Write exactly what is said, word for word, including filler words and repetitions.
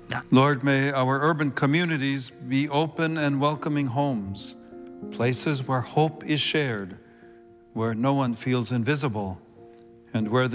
Ja. Lord, may our urban communities be open and welcoming homes, places where hope is shared, where no one feels invisible, and where the